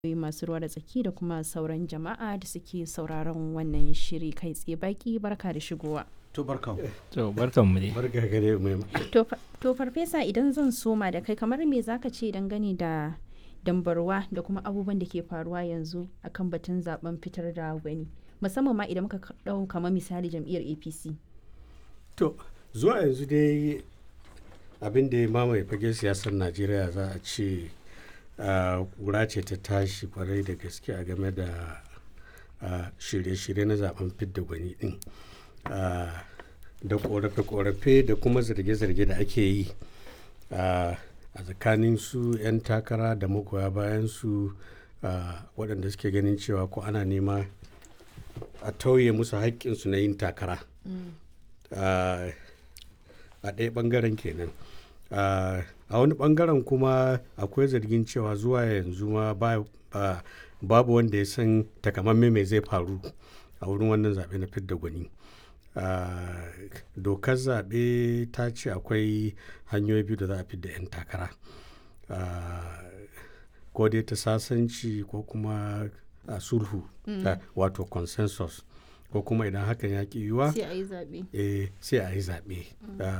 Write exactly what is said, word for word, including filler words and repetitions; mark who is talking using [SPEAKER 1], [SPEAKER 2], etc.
[SPEAKER 1] masu ruwa da tsaki da kuma sauran jama'a da suke sauraron wannan shiri kai tsaye. Baki barka da shigowa.
[SPEAKER 2] To barkan.
[SPEAKER 3] To barkan mu dai.
[SPEAKER 2] Barka gare mu.
[SPEAKER 1] To fa- to farfesa, idan zan soma da kai, kamar me zaka ce dangane da dambarwa da kuma abubuwan da ke faruwa yanzu akan batun zaben fitar da gwani, musamman ma idan muka ɗau kamar misali jam'iyyar A P C.
[SPEAKER 2] To zuwa yanzu dai abin da ya mamaye fage siyasar Najeriya za a ce ah, ƙura ce ta tashi kwarai da gaske a game da ah, shirye-shirye na zaben fidda gwani din. Ah, da ƙorafe-ƙorafe da kuma zarge-zarge da ake yi ah, a tsakanin su 'yan takara da magoya bayan su ah, waɗanda suke ganin cewa ko ana nema a tauye musu haƙƙinsu na yin takara. Ah, a ɗaya ɓangaren kenan. Ah, a wani ɓangaren kuma akwai zargin cewa zuwa yanzu ma ba, ba- babu wanda ya san takamamme mai zai faru a wurin wannan zaɓe na fidda gwani. Ah, dokar zaɓe ta ce akwai hanyoyi biyu da za a fidda 'yan takara. Ah, ko dai ta sasanci ko kuma a sulhu ah, wato consensus, ko kuma idan hakan ya ƙi yiwuwa
[SPEAKER 1] Sai a yi zaɓe.
[SPEAKER 2] eh, sai a yi zaɓe. Ah,